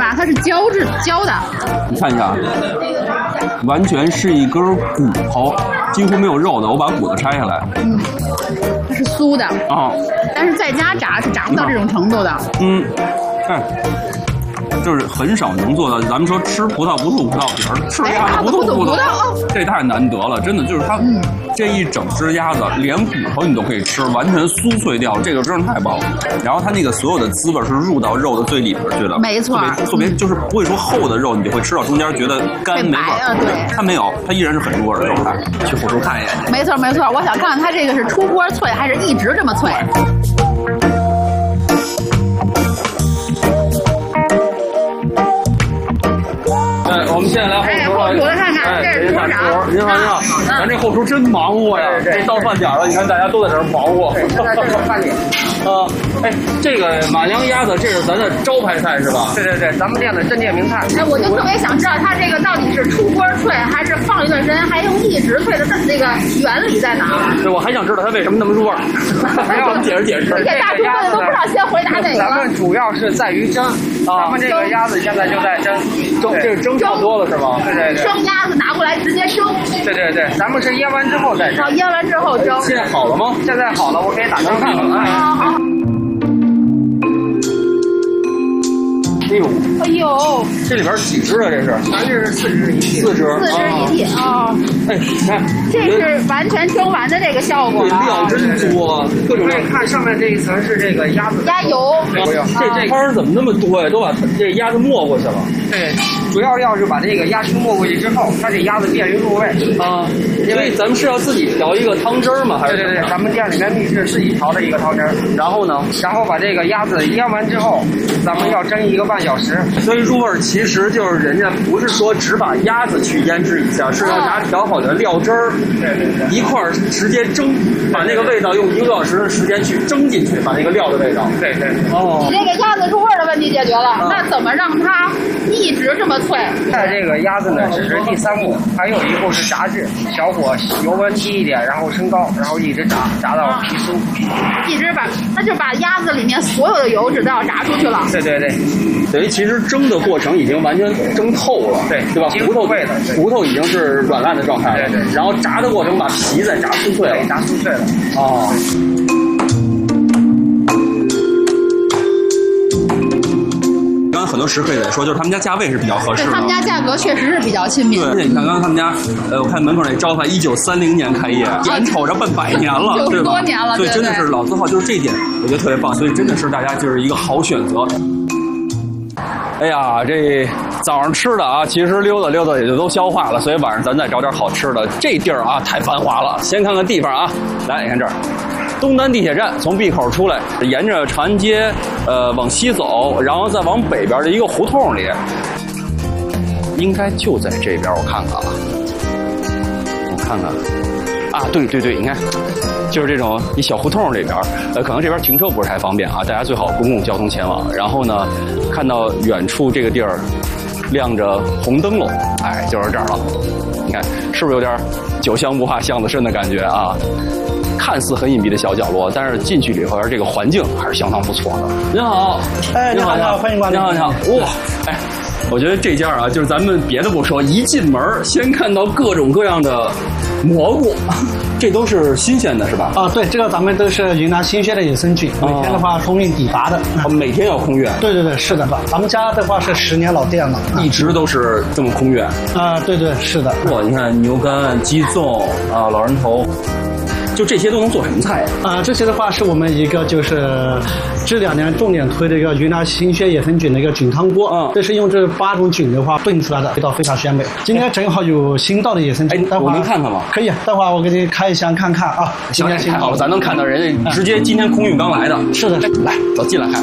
吧？它是胶的。 你看一下，完全是一根骨头，几乎没有肉的。我把骨头拆下来， 它是酥的啊， 但是在家炸是炸不到这种程度的。 哎。就是很少能做到，咱们说吃葡萄不吐葡萄皮儿，吃鸭子不吐葡萄，这太难得了，真的就是它这一整只鸭子，连骨头你都可以吃，完全酥脆掉，这个真是太棒了。然后它那个所有的滋味是入到肉的最里边去的， 没错， 特别就是不会说厚的肉，你就会吃到中间觉得干没味儿， 对， 它没有，它依然是很入味的肉菜。去后厨看一眼， 没错，我想看看它这个是出锅脆还是一直这么脆。 我们现在来后厨看看，这是厨长。 您好，咱这后厨真忙活呀！这到饭点了，你看大家都在这儿忙活。 现在这是饭点。 这个马娘鸭子，这是咱的招牌菜是吧？ 对，咱们店的镇店名菜。 我就特别想知道它这个到底是出锅脆，还是放一段时间还用一直脆的，这个原理在哪？ 对，我还想知道它为什么那么入味儿。还要解释。 这大猪们都不知道先回答哪个了。 咱们主要是在于蒸，咱们这个鸭子现在就在蒸， 这是蒸差不多了是吗？ 对。 生鸭子拿过来直接蒸。 对，咱们是腌完之后再蒸。 腌完之后蒸。 现在好了吗？ 现在好了，我给你打开看看。 好。哎呦， 这里边几只啊？这是？ 咱这是4只一屉。 4只一屉啊！ 你看， 这是完全蒸完的这个效果了。 料真多，各种。 可以看上面这一层是这个鸭子鸭油。 这汤怎么那么多呀？都把这鸭子没过去了。 对，主要是把这个鸭青没过去之后，它这鸭子便于入味啊。所以咱们是要自己调一个汤汁儿吗？还是？ 对，咱们店里面秘制自己调的一个汤汁儿。 然后呢？ 然后把这个鸭子腌完之后，咱们要蒸1个半小时。 所以入味其实就是人家不是说只把鸭子去腌制一下，是要拿调好的料汁儿，一块儿直接蒸，把那个味道用1个多小时的时间去蒸进去，把那个料的味道。 对。 你这个鸭子入味的问题解决了，那怎么让它一直这么脆？ 在这个鸭子呢，只是第3步，还有一步是炸制，小火油温低一点，然后升高，然后一直炸到皮酥， 一直那就把鸭子里面所有的油脂都要炸出去了。 对。 等于其实蒸的过程已经完全蒸透了，对吧？骨头已经是软烂的状态了， 对。 然后炸的过程把皮再炸酥脆了， 炸酥脆了。 哦。刚刚很多食客也在说，就是他们家价位是比较合适的。 他们家价格确实是比较亲民。 对，而且你看刚刚他们家，我看门口那招牌1930年开业，眼瞅着奔100年了，对吧？ 90多年了， 对，真的是老字号，就是这一点我觉得特别棒，所以真的是大家就是一个好选择。哎呀，这早上吃的啊，其实溜达溜达也就都消化了，所以晚上咱再找点好吃的。这地儿啊太繁华了，先看看地方啊。来，你看这儿，东单地铁站从 B 口出来，沿着长安街往西走，然后再往北边的一个胡同里，应该就在这边。我看看啊，对，你看。就是这种一小胡同里边，可能这边停车不是太方便啊，大家最好公共交通前往。然后呢，看到远处这个地儿亮着红灯笼，就是这儿了。你看是不是有点酒香不怕巷子深的感觉啊？看似很隐蔽的小角落，但是进去以后，这个环境还是相当不错的。您好， 你好，欢迎光临。 你好，哇，我觉得这家啊，就是咱们别的不说，一进门先看到各种各样的蘑菇，这都是新鲜的是吧？ 对，这个咱们都是云南新鲜的野生菌，每天的话空运抵达的。 每天要空运？ 对，是的。咱们家的话是10年老店了， 一直都是这么空运。 对，是的。 哇，你看牛肝、鸡枞啊，老人头。就这些都能做什么菜呀？ 这些的话是我们一个就是这2年重点推的一个云南新鲜野生菌的一个菌汤锅。这是用这8种菌的话炖出来的，味道非常鲜美。今天正好有新到的野生菌， 我能看看吗？ 可以，待会儿我给你开一箱看看啊。 行，太好了，咱能看到人家直接今天空运刚来的。 是的， 来，走进来看。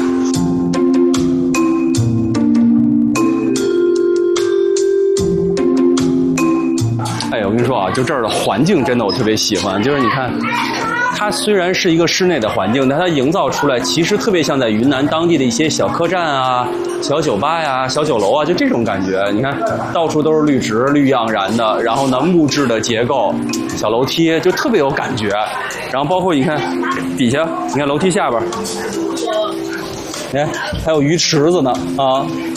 我跟你说啊，就这儿的环境真的我特别喜欢，就是你看，它虽然是一个室内的环境，但它营造出来其实特别像在云南当地的一些小客栈啊、小酒吧呀、小酒楼啊，就这种感觉。你看，到处都是绿植，绿盎然的，然后呢，木质的结构，小楼梯就特别有感觉。然后包括你看底下，你看楼梯下边，你看还有鱼池子呢啊。